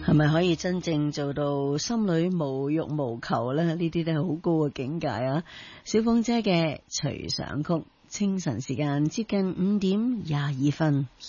係咪可以真正做到心裏無欲無求呢？呢啲都係好高嘅境界啊！小鳳姐嘅隨想曲，清晨時間接近5:22。